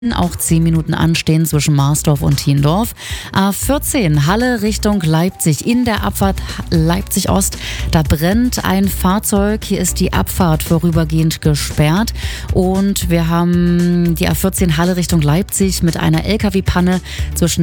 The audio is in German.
Auch 10 Minuten anstehen zwischen Marsdorf und Thiendorf. A14 Halle Richtung Leipzig. In der Abfahrt Leipzig Ost, da brennt ein Fahrzeug. Hier ist die Abfahrt vorübergehend gesperrt. Und wir haben die A14 Halle Richtung Leipzig mit einer LKW-Panne zwischen